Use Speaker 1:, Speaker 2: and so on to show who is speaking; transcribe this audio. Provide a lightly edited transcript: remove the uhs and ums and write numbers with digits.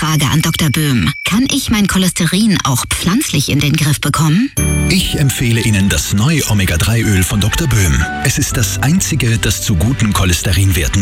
Speaker 1: Frage an Dr. Böhm. Kann ich mein Cholesterin auch pflanzlich in den Griff bekommen?
Speaker 2: Ich empfehle Ihnen das neue Omega-3-Öl von Dr. Böhm. Es ist das einzige, das zu guten Cholesterinwerten